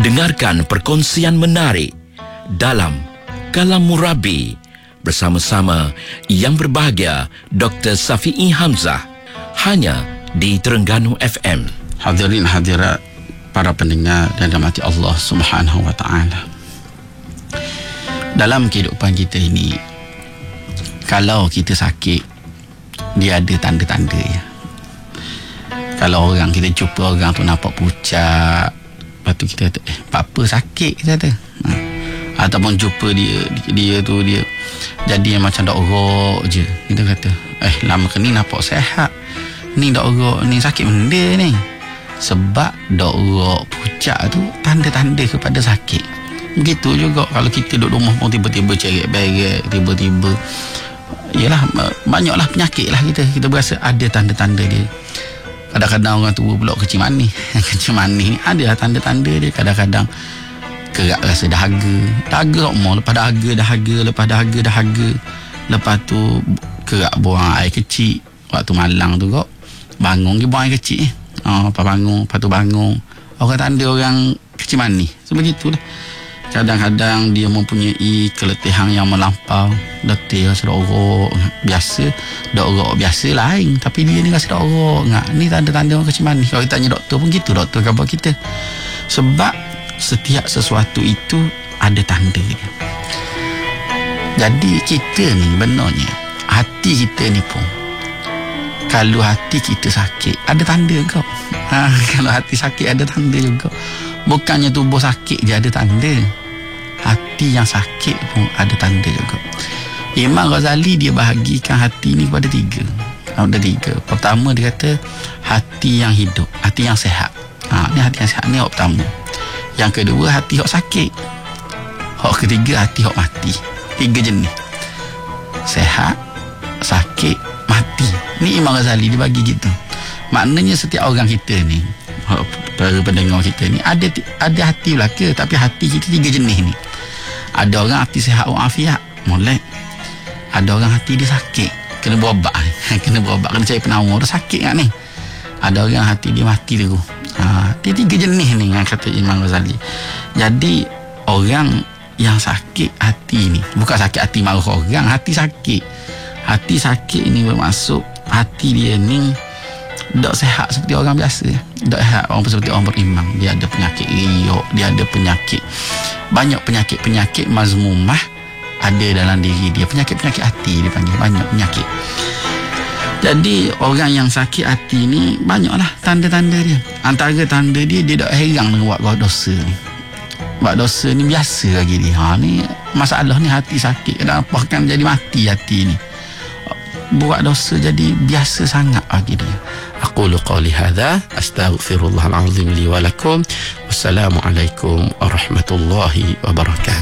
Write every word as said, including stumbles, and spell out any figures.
Dengarkan perkongsian menarik dalam Kalam Murabi bersama-sama yang berbahagia Doktor Safi'i Hamzah, hanya di Terengganu F M. Hadirin hadirat para pendengar dan dirahmati Allah Subhanahu wa taala. Dalam kehidupan kita ini, kalau kita sakit, dia ada tanda-tanda ya. Kalau orang kita jumpa orang tu nampak pucat, lepas tu kita kata, eh, apa sakit kita kata. Ha. Ataupun jumpa dia, dia tu dia jadi macam dok orok je. Kita kata, eh lama ke ni nampak sehat. Ni dok orok, ni sakit benda ni. Sebab dok orok pucat tu tanda-tanda kepada sakit. Begitu juga kalau kita duduk rumah pun tiba-tiba ceret-beret, tiba-tiba yalah, banyaklah penyakit lah kita. Kita berasa ada tanda-tanda dia. Kadang-kadang orang tua pula kecil manis. Kecil manis ni ada tanda-tanda dia. Kadang-kadang kerak rasa dahaga. Dahaga tak mau. Lepas dahaga, dahaga. Lepas dahaga, dahaga. Lepas tu kerak buang air kecil. Waktu malang tu kok bangun ke buang air kecil. Oh, lepas bangun. Lepas tu bangun. Orang tanda orang kecil manis. So begitulah. Kadang-kadang dia mempunyai keletihan yang melampau. Letih, rasa dah orok. Biasa, dah orok biasa lain. Tapi dia ni rasa dah orok. Ni tanda-tanda orang kecil manis. Kalau kita tanya doktor pun gitu, doktor khabar kita. Sebab setiap sesuatu itu ada tanda dia. Jadi kita ni benarnya, hati kita ni pun, kalau hati kita sakit, ada tanda kau. Ha, kalau hati sakit ada tanda juga. Bukannya tubuh sakit je ada tanda, hati yang sakit pun ada tanda juga. Imam Ghazali dia bahagikan hati ni kepada tiga. Ada tiga. Pertama dia kata hati yang hidup, hati yang sehat. Ha, ni hati yang sehat ni yang pertama. Yang kedua hati yang sakit. Hak ketiga hati yang mati. Tiga jenis. Sehat, sakit, mati. Ni Imam Ghazali dia bagi gitu. Maknanya setiap orang kita ni, para pendengar kita ni, ada ada hati belaka, tapi hati kita tiga jenis ni. Ada orang hati sihat walafiat, molek. Ada orang hati dia sakit, kena berobat. Kena berobat, kena cari penawar, dah sakit kan ni. Ada orang hati dia mati terus. Ha, dia tiga jenis ni yang kata Imam Ghazali. Jadi orang yang sakit hati ni, bukan sakit hati marah orang, hati sakit. Hati sakit ni bermaksud hati dia ni tak sehat seperti orang biasa. Tak sehat orang seperti orang beriman. Dia ada penyakit riuk, dia ada penyakit, banyak penyakit-penyakit mazmumah ada dalam diri dia. Penyakit-penyakit hati dia panggil, banyak penyakit. Jadi orang yang sakit hati ni banyaklah tanda-tanda dia. Antara tanda dia, dia tak heran dengan buat dosa ni. Buat dosa ni biasa lagi dia. Ha, ni masalah ni hati sakit. Bahkan jadi mati hati ni. Buat dosa jadi biasa sangat bagi dia. Aqulu qawli hadha astaghfirullahal azim li wa lakum. Wassalamualaikum warahmatullahi wabarakatuh.